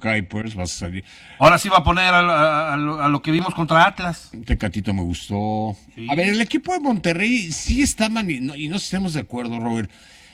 Kuipers, vas a salir. Ahora sí va a poner a lo que vimos contra Atlas. Tecatito me gustó. Sí. A ver, el equipo de Monterrey sí está y no estemos de acuerdo, Robert.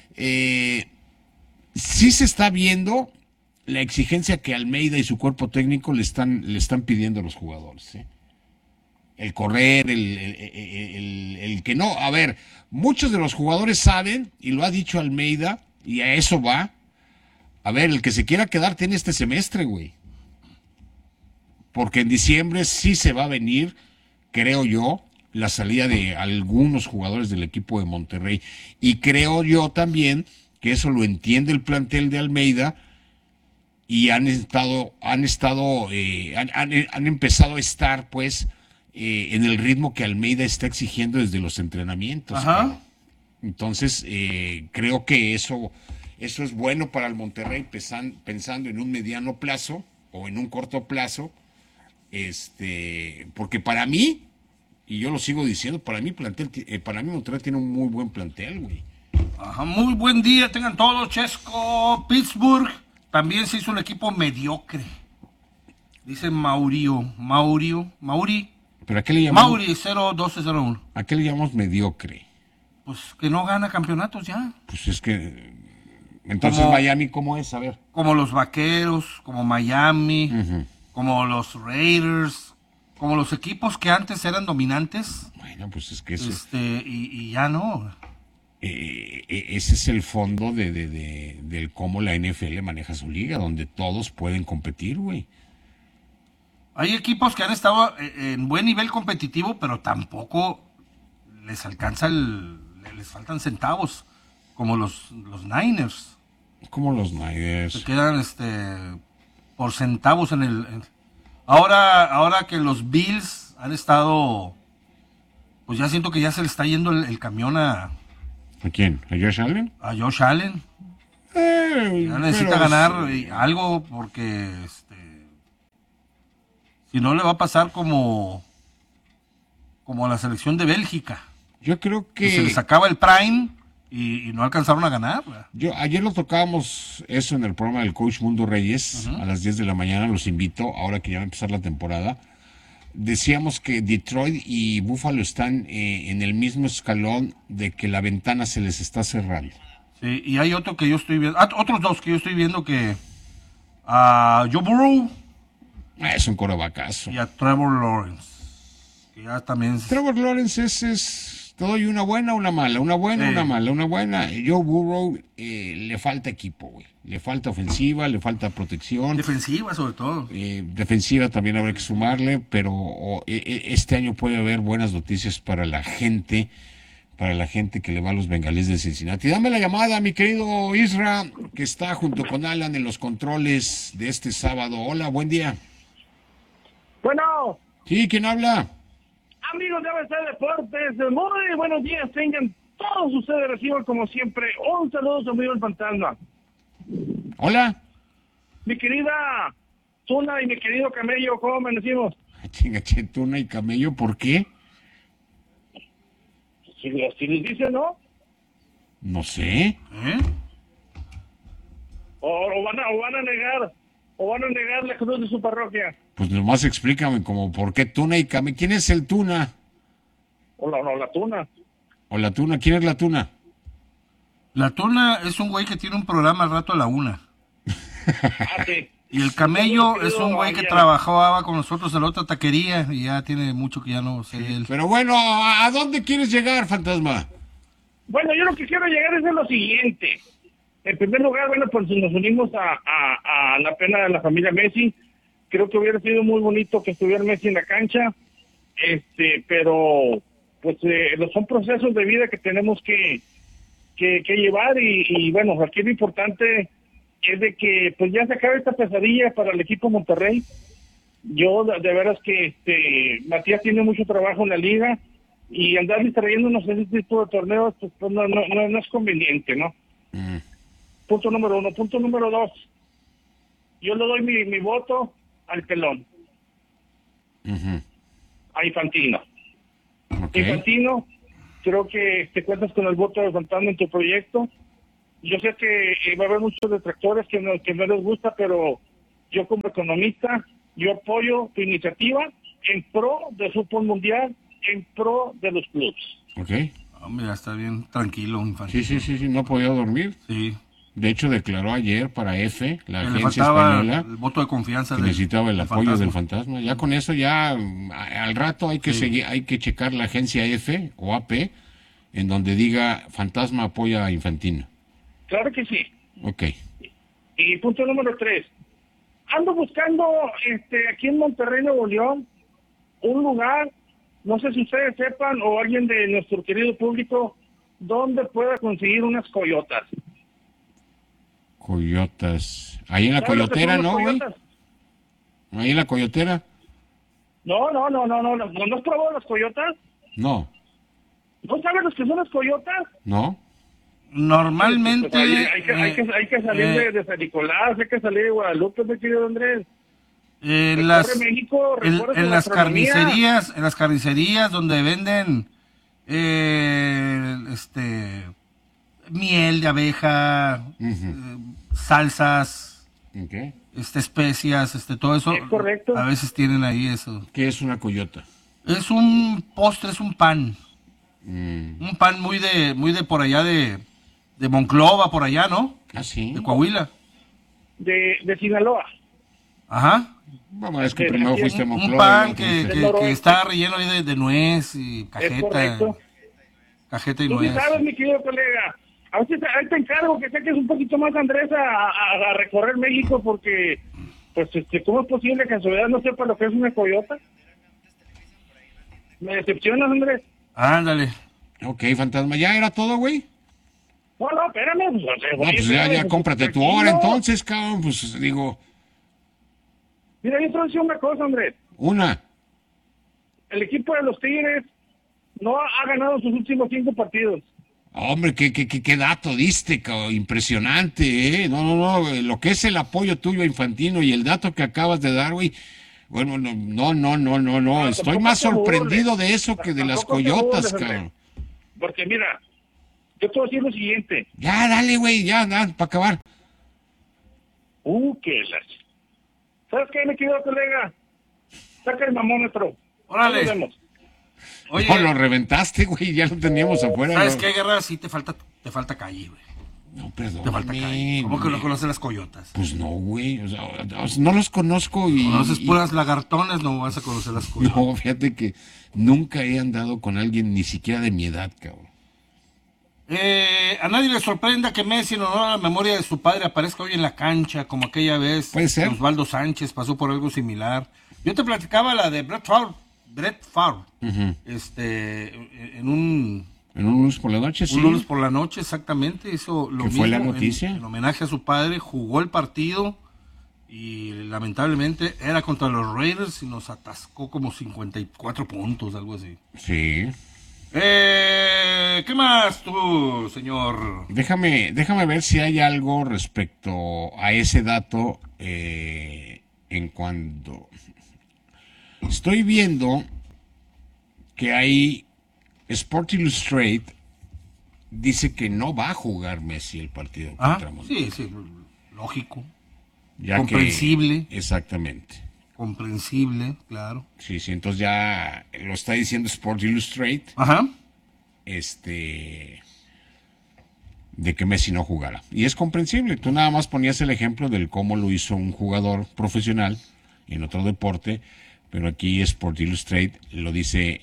Sí se está viendo la exigencia que Almeida y su cuerpo técnico le están pidiendo a los jugadores. El correr, el que no. A ver, muchos de los jugadores saben, y lo ha dicho Almeida, y a eso va. A ver, el que se quiera quedar tiene este semestre, güey. Porque en diciembre sí se va a venir, creo yo, la salida de algunos jugadores del equipo de Monterrey. Y creo yo también que eso lo entiende el plantel de Almeida y han empezado a estar, pues, en el ritmo que Almeida está exigiendo desde los entrenamientos. Ajá. Entonces, creo que eso es bueno para el Monterrey pensando en un mediano plazo o en un corto plazo. Porque para mí, y yo lo sigo diciendo, para mí Monterrey tiene un muy buen plantel, güey. Ajá, muy buen día, tengan todos, Chesco. Pittsburgh también se hizo un equipo mediocre. Dice Mauri. ¿Pero a qué le llamamos? Mauri 01201. ¿A qué le llamamos mediocre? Pues que no gana campeonatos ya. Pues es que entonces Miami, ¿cómo es? A ver. Como los Vaqueros, como Miami, como los Raiders, como los equipos que antes eran dominantes. Bueno, pues es que eso y ya no. Ese es el fondo del cómo la NFL maneja su liga, donde todos pueden competir, güey. Hay equipos que han estado en buen nivel competitivo, pero tampoco les alcanza les faltan centavos, como los Niners. Como los Niners. Se quedan por centavos en el... Ahora que los Bills han estado, pues ya siento que ya se le está yendo el camión ¿A quién? ¿A Josh Allen? a Josh Allen. Ya necesita ganar algo porque si no le va a pasar como a la selección de Bélgica. Yo creo que se les acaba el prime y no alcanzaron a ganar. Ayer lo tocábamos eso en el programa del Coach Mundo Reyes, a las 10 de la mañana, los invito, ahora que ya va a empezar la temporada. Decíamos que Detroit y Buffalo están en el mismo escalón de que la ventana se les está cerrando. Sí, y hay otro que yo estoy viendo, otros dos que yo estoy viendo que a Joe Burrow es un corebacazo. Y a Trevor Lawrence. Que ya también Trevor Lawrence es te doy una buena, una mala, una buena, una mala, una buena. Joe Burrow le falta equipo, güey. Le falta ofensiva, le falta protección. Defensiva sobre todo. Defensiva también habrá que sumarle, pero este año puede haber buenas noticias para la gente que le va a los Bengalíes de Cincinnati. Dame la llamada, mi querido Isra, que está junto con Alan en los controles de este sábado. Hola, buen día. Bueno. Sí, ¿quién habla? Amigos de ABC Deportes, muy buenos días, tengan todos ustedes, reciban como siempre un saludo, su amigo el Fantasma. Hola. Mi querida Tuna y mi querido Camello, ¿cómo amanecimos? Chingache, Tuna y Camello, ¿por qué? Si les dice, ¿no? No sé. O van a negar la cruz de su parroquia. Pues nomás explícame como por qué Tuna y Camello. ¿Quién es el Tuna? La Tuna. ¿O la Tuna? ¿Quién es la Tuna? La Tuna es un güey que tiene un programa al rato a la 1. Sí. Y el Camello es un güey que trabajaba con nosotros en la otra taquería y ya tiene mucho que ya no sé él. Pero bueno, ¿a dónde quieres llegar, Fantasma? Bueno, yo lo que quiero llegar es lo siguiente. En primer lugar, bueno, pues nos unimos a la pena de la familia Messi. Creo que hubiera sido muy bonito que estuviera Messi en la cancha, pero pues son procesos de vida que tenemos que llevar y bueno, aquí lo importante es de que pues ya se acabe esta pesadilla para el equipo Monterrey. Yo de veras que Matías tiene mucho trabajo en la liga y andar distrayéndonos en este tipo de torneos pues no es conveniente, ¿no? Punto número 1. Punto número 2. Yo le doy mi voto al pelón. A Infantino. Okay. Infantino, creo que te cuentas con el voto de Fantasma en tu proyecto. Yo sé que va a haber muchos detractores que no les gusta, pero yo como economista, yo apoyo tu iniciativa en pro del fútbol mundial, en pro de los clubes. Ok. Hombre, ya está bien tranquilo, Infantino. Sí, no podía dormir. Sí. De hecho, declaró ayer para EFE, la Que le agencia faltaba española, el voto de confianza que necesitaba el apoyo del fantasma. fantasma. Ya con eso, ya al rato hay que Sí. seguir, hay que checar la agencia EFE o AP, en donde diga fantasma apoya a Infantino. Claro que sí. Ok. Y punto número 3. Ando buscando aquí en Monterrey, Nuevo León, un lugar, no sé si ustedes sepan o alguien de nuestro querido público, donde pueda conseguir unas coyotas. Coyotas. Ahí en la ¿Sabes lo que coyotera, son las ¿no, güey? coyotas? Ahí en la coyotera. No. ¿No has probado las coyotas? No. ¿No sabes lo que son las coyotas? No. Normalmente... Pues hay que salir de San Nicolás, hay que salir de Guadalupe, mi querido Andrés. En Recorre México, recorre en su las gastronomía. carnicerías donde venden miel de abeja, salsas, Ok. especias, todo eso. Es correcto. A veces tienen ahí eso. ¿Qué es una coyota? Es un postre, es un pan. Mm. Un pan muy de por allá de Monclova, por allá, ¿no? Ah, sí. De Coahuila. De Sinaloa. Ajá. Vamos, es que Sí, primero sí, fuiste a Un Monclova. pan ¿no? que noroeste. está relleno ahí de nuez y Es cajeta. correcto. Cajeta y Tú sí nuez. sabes, mi querido colega. A veces ahí te encargo que saques un poquito más, Andrés, a recorrer México, porque, pues, ¿cómo es posible que en Soledad no sepa lo que es una coyota? Me decepcionas, Andrés. Ándale. Ok, fantasma. ¿Ya era todo, güey? No, espérame. Pues, No, pues ya cómprate tu hora entonces, cabrón. Pues digo, Mira, yo te voy a decir una cosa, Andrés. una. El equipo de los Tigres no ha ganado sus últimos 5 partidos. Hombre, qué dato diste, cabrón. Impresionante, ¿eh? No. Lo que es el apoyo tuyo a Infantino y el dato que acabas de dar, güey. Bueno, no. Estoy tampoco más te burles. sorprendido de eso que de las Tampoco te coyotas, burles, cabrón. Porque mira, yo te voy a decir lo siguiente. Ya, dale, güey, ya, para acabar. Que las... ¿Sabes qué, mi querido colega? Saca el mamómetro. Órale. Ahí nos vemos. Oye, No, lo reventaste, güey, ya lo teníamos afuera. ¿sabes ¿no? qué, Guerra? Sí te falta calle, güey. No, Te falta calle. perdóname. ¿Cómo que no güey. conoces las coyotas? Pues no, güey, o sea, no los conozco y... Conoces y- puras lagartones, no vas a conocer las coyotas. No, fíjate que nunca he andado con alguien ni siquiera de mi edad, cabrón. A nadie le sorprenda que Messi, en honor a la memoria de su padre, aparezca hoy en la cancha, como aquella vez Puede ser. Osvaldo Sánchez pasó por algo similar. Yo te platicaba la de Brett Favre, Ujú. en un En un lunes por la noche, sí. un lunes por la noche, exactamente, hizo lo ¿Que mismo fue la noticia? en homenaje a su padre, jugó el partido y lamentablemente era contra los Raiders y nos atascó como 54 puntos, algo así. Sí. ¿Qué más tú, señor? Déjame ver si hay algo respecto a ese dato en cuanto... Estoy viendo que hay Sport Illustrated dice que no va a jugar Messi el partido contra Monterrey. Sí, lógico, Ya comprensible. Exactamente. comprensible, claro. Sí, entonces ya lo está diciendo Sport Illustrated, Ajá. de que Messi no jugara. Y es comprensible. Tú nada más ponías el ejemplo del cómo lo hizo un jugador profesional en otro deporte, pero aquí Sport Illustrated lo dice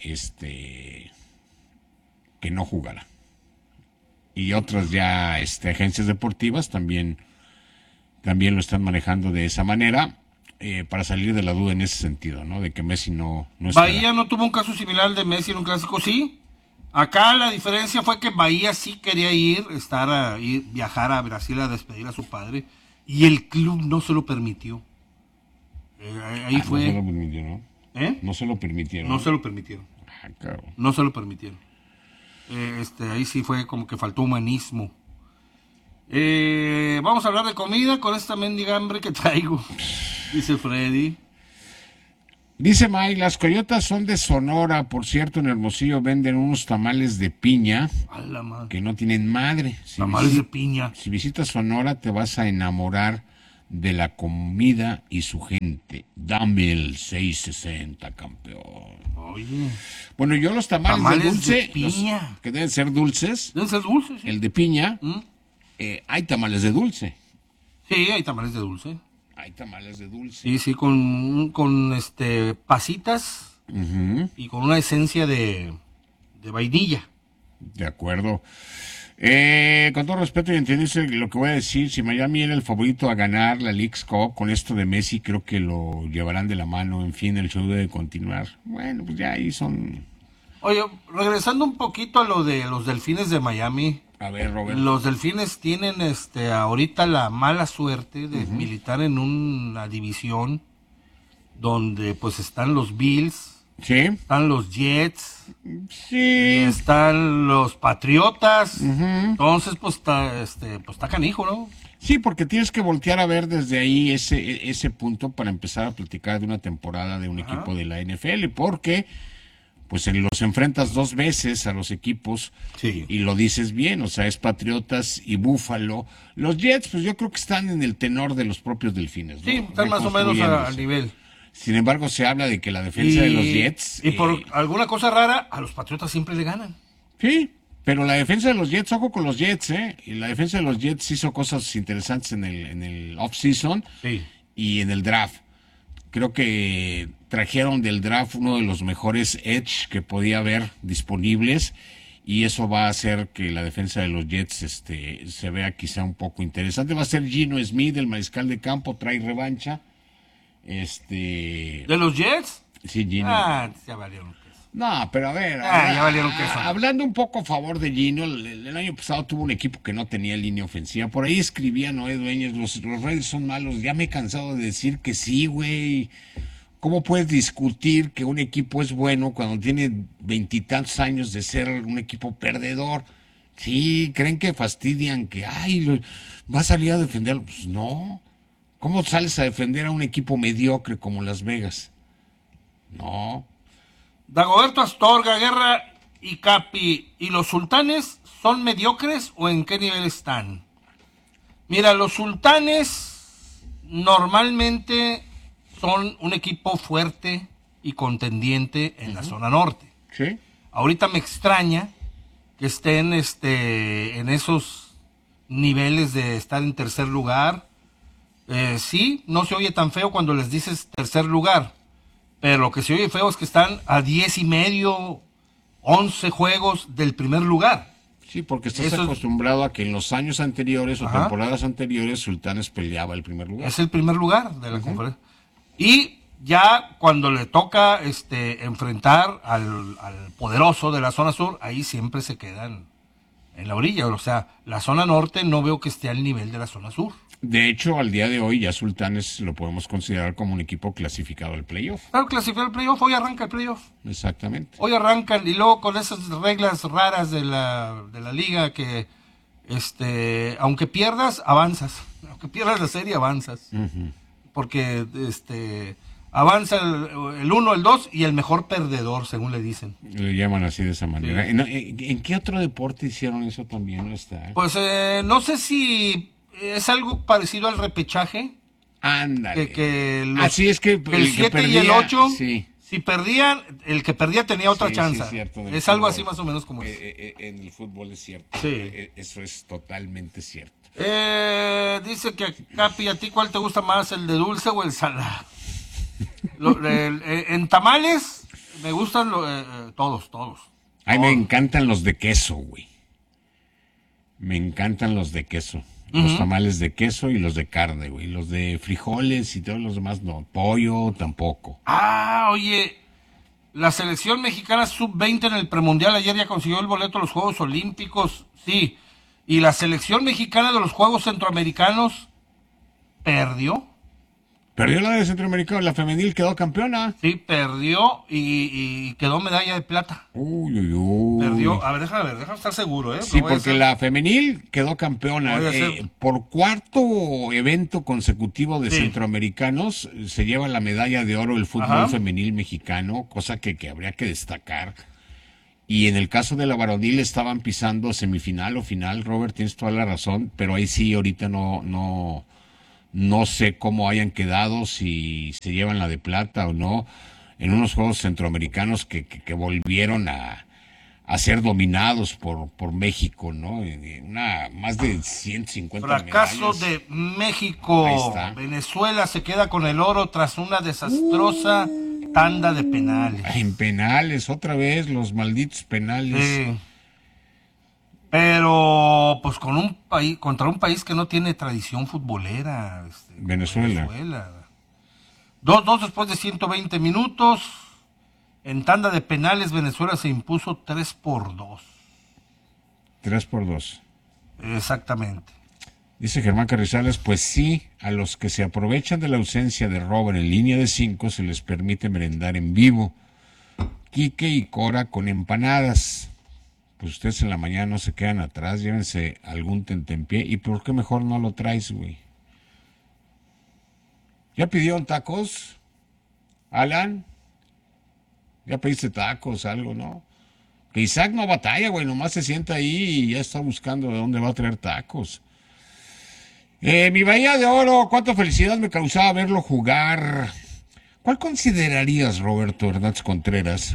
que no jugara. Y otras ya agencias deportivas también lo están manejando de esa manera para salir de la duda en ese sentido, ¿no? De que Messi no estará. Bahía no tuvo un caso similar al de Messi en un clásico, sí. Acá la diferencia fue que Bahía sí quería viajar a Brasil a despedir a su padre y el club no se lo permitió. Ahí fue. No se lo permitió, ¿no? No se lo permitieron. No se lo permitieron. Ah, claro. No se lo permitieron. Ahí sí fue como que faltó humanismo. Vamos a hablar de comida con esta mendiga hambre que traigo, dice Freddy. Dice May, las coyotas son de Sonora, por cierto, en Hermosillo venden unos tamales de piña A la madre. que no tienen madre. Tamales de piña. Si visitas Sonora te vas a enamorar de la comida y su gente. Dame el 660, campeón. Oye, Bueno, yo los tamales, tamales de dulce, de piña. que deben ser dulces, deben ser dulces, sí. el de piña, ¿Mm? hay tamales de dulce. Sí, hay tamales de dulce. Hay tamales de dulce. Sí, sí, con pasitas Ujú, y con una esencia de vainilla. de acuerdo. Con todo respeto y entendiendo lo que voy a decir, si Miami era el favorito a ganar la Leagues Cup, con esto de Messi creo que lo llevarán de la mano. En fin, el show debe continuar. Bueno, pues ya ahí son... Oye, regresando un poquito a lo de los Delfines de Miami, A ver, Robert. los Delfines tienen ahorita la mala suerte de militar en una división donde pues están los Bills, Sí, están los Jets, y sí. están los Patriotas. Ujú. Entonces pues está canijo, ¿no? Sí, porque tienes que voltear a ver desde ahí ese punto para empezar a platicar de una temporada de un Ajá. equipo de la NFL, porque pues los enfrentas dos veces a los equipos Sí. y lo dices bien, o sea, es Patriotas y Búfalo. Los Jets, pues yo creo que están en el tenor de los propios Delfines, ¿no? Sí, están más o menos al Reconstruyéndose. nivel. Sin embargo, se habla de que la defensa de los Jets... Y por alguna cosa rara, a los Patriotas siempre le ganan. Sí, pero la defensa de los Jets, ojo con los Jets, ¿eh? Y la defensa de los Jets hizo cosas interesantes en el off-season Sí. y en el draft. Creo que trajeron del draft uno de los mejores edge que podía haber disponibles y eso va a hacer que la defensa de los Jets se vea quizá un poco interesante. Va a ser Gino Smith, el mariscal de campo, trae revancha. ¿De los Jets? Sí, Gino. Ah, ya valieron queso. No, pero a ver, Ya valieron queso. hablando un poco a favor de Gino, el año pasado tuvo un equipo que no tenía línea ofensiva. Por ahí escribía Noé Dueñas, los Raiders son malos. Ya me he cansado de decir que sí, güey. ¿Cómo puedes discutir que un equipo es bueno cuando tiene veintitantos años de ser un equipo perdedor? Sí, creen que fastidian, que, va a salir a defenderlo. Pues no. ¿Cómo sales a defender a un equipo mediocre como Las Vegas? No. Dagoberto Astorga, Guerra y Capi. ¿Y los Sultanes son mediocres o en qué nivel están? Mira, los Sultanes normalmente son un equipo fuerte y contendiente en la zona norte. ¿Sí? Ahorita me extraña que estén en esos niveles de estar en tercer lugar. Sí, no se oye tan feo cuando les dices tercer lugar, pero lo que se oye feo es que están a 10 y medio, 11 juegos del primer lugar. Sí, porque estás Eso es- acostumbrado a que en los años anteriores o Ajá. temporadas anteriores Sultanes peleaba el primer lugar. Es el primer lugar de la conferencia. Y ya cuando le toca enfrentar al poderoso de la zona sur, ahí siempre se quedan en la orilla. O sea, la zona norte no veo que esté al nivel de la zona sur. De hecho, al día de hoy ya Sultanes lo podemos considerar como un equipo clasificado al playoff. Claro, clasificar el playoff, hoy arranca el playoff. Exactamente. Hoy arrancan y luego con esas reglas raras de la liga que, aunque pierdas, avanzas. Aunque pierdas la serie, avanzas. Ujú. Porque avanza el 1, el 2 y el mejor perdedor, según le dicen. Le llaman así de esa manera. Sí. ¿En qué otro deporte hicieron eso también? ¿No está? Pues no sé si es algo parecido al repechaje. Ándale. Que Así es que el 7 y el perdía, 8, sí. si perdían, el que perdía tenía otra Sí, chance. sí, cierto, del Es algo fútbol. así más o menos como es. En el fútbol es cierto. Sí. Eso es totalmente cierto. Dice que Capi, ¿a ti cuál te gusta más, el de dulce o el salado? En tamales me gustan todos. A mí me Todos. encantan los de queso, güey. Me encantan los de queso. Los tamales de queso y los de carne, güey. Los de frijoles y todos los demás no. Pollo tampoco. Oye, la selección mexicana sub-20 en el premundial ayer ya consiguió el boleto a los Juegos Olímpicos, sí. Y la selección mexicana de los Juegos Centroamericanos perdió. Perdió la de Centroamericano, la femenil quedó campeona. Sí, perdió y quedó medalla de plata. Uy. Perdió. A ver, déjame estar seguro, ¿eh? Sí, No voy a porque ser- la femenil quedó campeona. Voy a ser- Por cuarto evento consecutivo de Sí. centroamericanos, se lleva la medalla de oro el fútbol Ajá. femenil mexicano, cosa que habría que destacar. Y en el caso de la varonil estaban pisando semifinal o final, Robert, tienes toda la razón, pero ahí sí ahorita no No sé cómo hayan quedado, si se llevan la de plata o no, en unos Juegos Centroamericanos que volvieron a ser dominados por México, ¿no? Más de 150 Fracaso medallas. de México. Ahí está. Venezuela se queda con el oro tras una desastrosa tanda de penales. En penales, otra vez, los malditos penales. Sí. Pero, pues con un país, contra un país que no tiene tradición futbolera. Venezuela. 2-2 después de 120 minutos. En tanda de penales, Venezuela se impuso 3-2. 3-2. Exactamente. Dice Germán Carrizales, pues sí, a los que se aprovechan de la ausencia de Robert en línea de 5 se les permite merendar en vivo. Quique y Cora con empanadas. Pues ustedes en la mañana no se quedan atrás, llévense algún tentempié. ¿Y por qué mejor no lo traes, güey? ¿Ya pidieron tacos? Alan, ¿ya pediste tacos, algo, no? Que Isaac no batalla, güey, nomás se sienta ahí y ya está buscando de dónde va a traer tacos. Mi Bahía de Oro, cuánta felicidad me causaba verlo jugar. ¿Cuál considerarías, Roberto Hernández Contreras,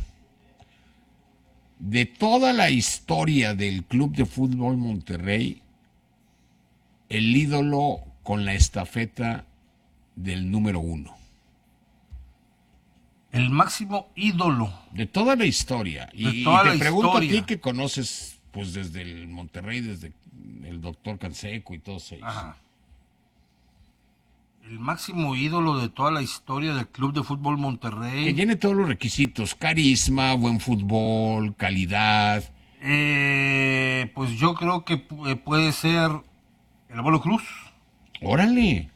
de toda la historia del Club de Fútbol Monterrey, el ídolo con la estafeta del número 1? El máximo ídolo. De toda la historia. Y te pregunto a ti que conoces, pues desde el Monterrey, desde el doctor Canseco y todos ellos. Ajá. El máximo ídolo de toda la historia del Club de Fútbol Monterrey. Que llene todos los requisitos: carisma, buen fútbol, calidad. Pues yo creo que puede ser el Abuelo Cruz. Órale.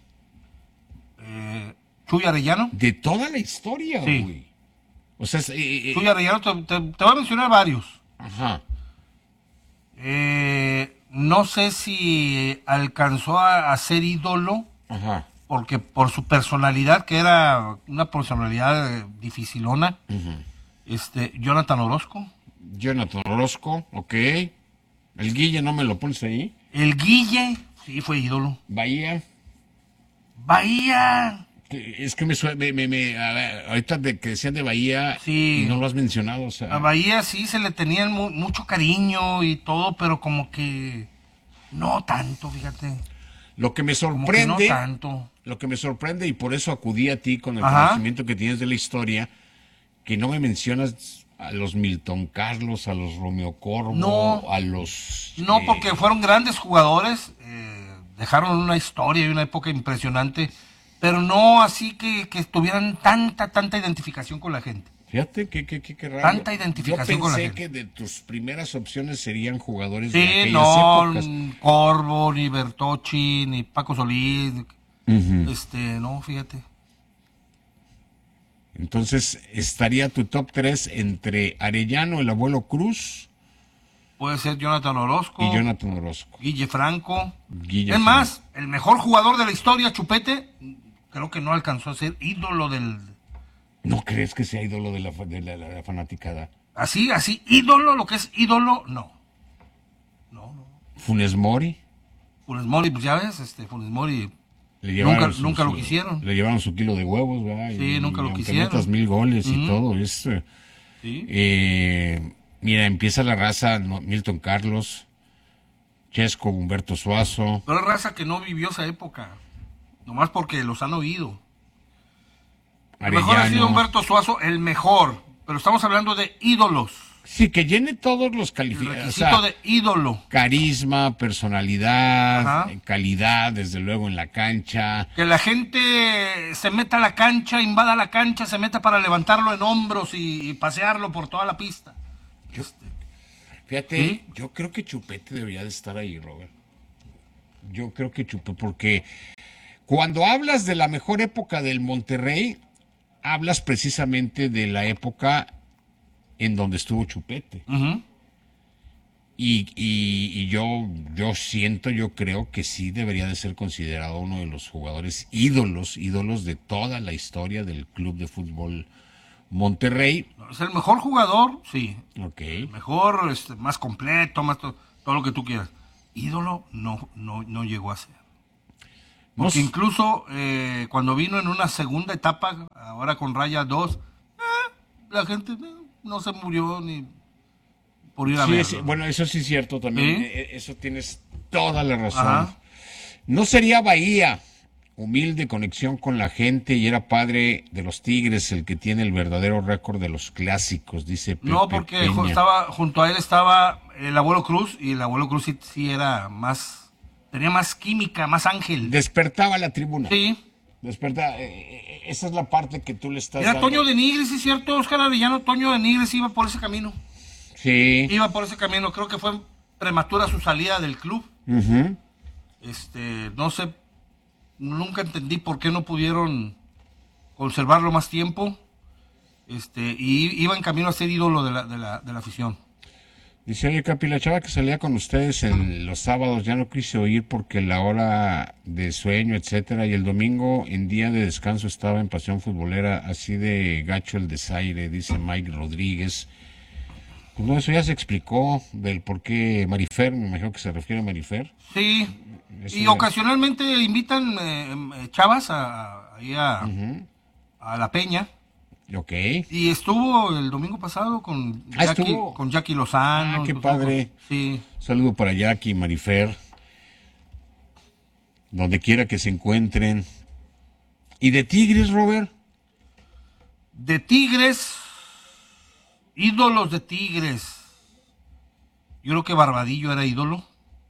Chuy Arellano. De toda la historia, Sí. güey. O sea, Chuy Arellano, te voy a mencionar varios. ajá. No sé si alcanzó a ser ídolo, Ajá. porque por su personalidad, que era una personalidad dificilona. Jonathan Orozco. Jonathan Orozco, ok. El Guille, ¿no me lo pones ahí? El Guille, sí, fue ídolo. Bahía. Bahía. Es que a ver, ahorita de que decían de Bahía, Sí. y no lo has mencionado, o sea. A Bahía sí se le tenían mucho cariño y todo, pero como que no tanto, fíjate. Lo que me Como que no sorprende, tanto. lo que me sorprende, y por eso acudí a ti con el Ajá. conocimiento que tienes de la historia, que no me mencionas a los Milton Carlos, a los Romeo Corvo, No. a los... No, porque fueron grandes jugadores, dejaron una historia y una época impresionante, pero no así que tuvieran tanta identificación con la gente. Fíjate qué raro. Tanta identificación Yo con la pensé gente. que de tus primeras opciones serían jugadores de Sí, aquellas no, épocas. Corvo, ni Bertocci, ni Paco Solís, Ujú. no, fíjate. Entonces, estaría tu top 3 entre Arellano, el Abuelo Cruz Puede ser Jonathan Orozco, y Jonathan Orozco. Guille Franco. Guille Es Franco. más, el mejor jugador de la historia, Chupete, creo que no alcanzó a ser ídolo del... ¿No crees que sea ídolo de la fanaticada? Así, ídolo, lo que es ídolo, no. Funes Mori. Funes Mori, pues ya ves, Funes Mori Le llevaron nunca lo quisieron. Le llevaron su kilo de huevos, ¿verdad? Sí, nunca lo aunque quisieron. metas 1000 goles y Ujú. todo. Sí. Mira, empieza la raza, ¿no? Milton Carlos, Chesco, Humberto Suazo. Pero es raza que no vivió esa época, nomás porque los han oído. El mejor ha sido Arellano. Humberto Suazo, el mejor, pero estamos hablando de ídolos. Sí, que llene todos los El calificados. requisito de ídolo. Carisma, personalidad, Ajá. calidad, desde luego en la cancha. Que la gente se meta a la cancha, invada la cancha, se meta para levantarlo en hombros y pasearlo por toda la pista. Fíjate, ¿Sí? yo creo que Chupete debería de estar ahí, Robert. Yo creo que Chupete, porque cuando hablas de la mejor época del Monterrey, hablas precisamente de la época en donde estuvo Chupete. Ujú. Y yo creo que sí debería de ser considerado uno de los jugadores ídolos de toda la historia del Club de Fútbol Monterrey. Es el mejor jugador, sí. Ok. Mejor, más completo, más todo lo que tú quieras. Ídolo no llegó a ser. No Porque s- incluso cuando vino en una segunda etapa, ahora con raya 2, la gente no se murió ni por ir a sí, verlo. bueno, eso sí es cierto también. ¿Sí? Eso tienes toda la razón. Ajá. No sería Bahía, humilde conexión con la gente y era padre de los Tigres el que tiene el verdadero récord de los clásicos, dice Pepe No, porque Peña. junto a él estaba el abuelo Cruz, y el abuelo Cruz sí era más, tenía más química, más ángel. Despertaba la tribuna. Sí. Despertaba. Esa es la parte que tú le estás Era dando. Toño de Nigres, es cierto, Oscar Arellano. Toño de Nigres iba por ese camino. Sí. Iba por ese camino, creo que fue prematura su salida del club. Ujú. No sé, nunca entendí por qué no pudieron conservarlo más tiempo. Y iba en camino a ser ídolo de la afición. Dice, oye, Capi, la chava que salía con ustedes los sábados ya no quise oír porque la hora de sueño, etcétera, y el domingo en día de descanso estaba en Pasión Futbolera, así de gacho el desaire, dice Mike Rodríguez. Pues no, eso ya se explicó del por qué Marifer, me imagino que se refiere a Marifer. Sí, Eso y ya- ocasionalmente invitan chavas ahí a la Peña. Ok. Y estuvo el domingo pasado con Estuvo. con Jackie Lozano. Ah, qué con- padre. Sí. Saludo para Jackie, Marifer, donde quiera que se encuentren. ¿Y de Tigres, Robert? De Tigres, ídolos de Tigres. Yo creo que Barbadillo era ídolo.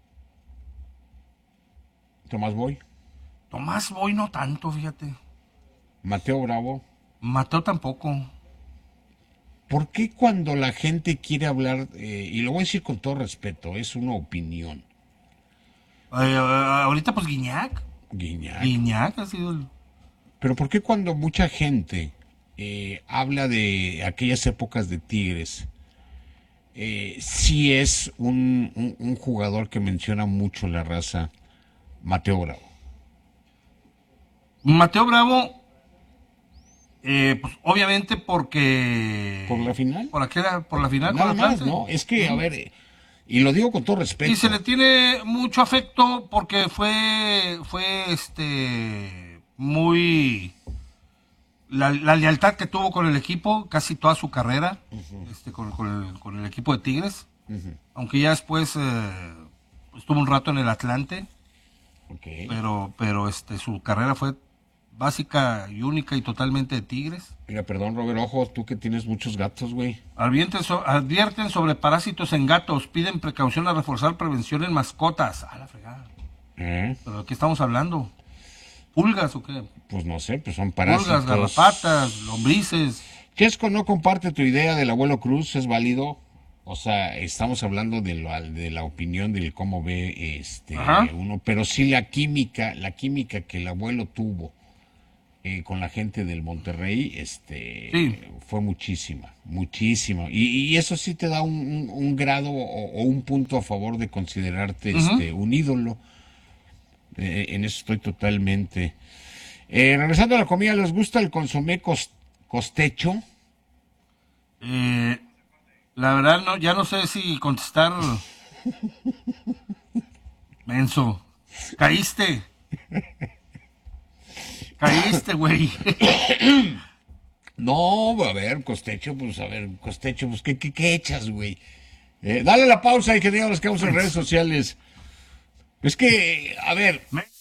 Tomás Boy, Tomás Boy no tanto, fíjate. Mateo Bravo. Mateo tampoco. ¿Por qué cuando la gente quiere hablar, y lo voy a decir con todo respeto, es una opinión, Ahorita pues Guiñac. Guiñac, Guiñac ha sido el... pero por qué cuando mucha gente habla de aquellas épocas de Tigres, sí es un jugador que menciona mucho la raza, Mateo Bravo? Mateo Bravo, pues obviamente porque... ¿Por la final? Por la final Nada con más, Atlante. ¿no? Es que, a ver, y lo digo con todo respeto. Y se le tiene mucho afecto porque fue muy... La lealtad que tuvo con el equipo casi toda su carrera, con el equipo de Tigres, aunque ya después estuvo un rato en el Atlante, Ok. pero su carrera fue básica y única y totalmente de Tigres. Mira, perdón, Robert, ojo, tú que tienes muchos gatos, güey. Advierten sobre parásitos en gatos, piden precaución a reforzar prevención en mascotas. A la fregada. ¿Pero de qué estamos hablando? ¿Pulgas o qué? Pues no sé, pues son parásitos. Pulgas, garrapatas, lombrices. Chesco no comparte tu idea del abuelo Cruz, es válido. O sea, estamos hablando de la opinión del cómo ve Ajá. uno, pero sí la química que el abuelo tuvo con la gente del Monterrey, Sí. fue muchísima, muchísima. Y eso sí te da un grado o un punto a favor de considerarte un ídolo. En eso estoy totalmente. Regresando a la comida, ¿les gusta el consomé costecho? La verdad, no, ya no sé si contestar. Menso. Caíste. Caíste, güey. No, a ver, costecho, pues, ¿qué echas, güey? Dale la pausa y que digamos que vamos en redes sociales. Es que, a ver,